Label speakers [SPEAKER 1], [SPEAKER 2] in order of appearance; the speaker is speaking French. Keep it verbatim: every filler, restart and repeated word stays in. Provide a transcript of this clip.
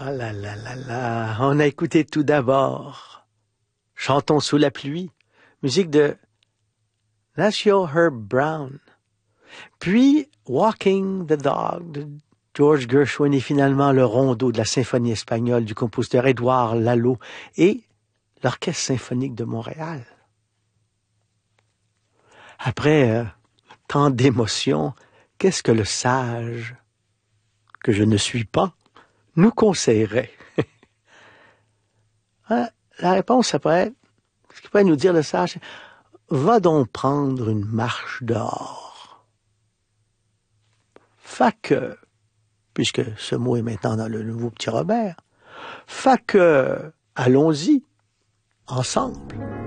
[SPEAKER 1] Ah là là là là, on a écouté tout d'abord Chantons sous la pluie, musique de Horatio Herb Brown. Puis Walking the Dog de George Gershwin et finalement le rondo de la symphonie espagnole du compositeur Édouard Lalo et l'Orchestre symphonique de Montréal. Après euh, tant d'émotions, qu'est-ce que le sage, que je ne suis pas, nous conseillerait? Hein? La réponse, ça pourrait être, ce qu'il pourrait nous dire le sage, va donc prendre une marche dehors. Fait que, puisque ce mot est maintenant dans le nouveau Petit Robert, fait que, allons-y, ensemble.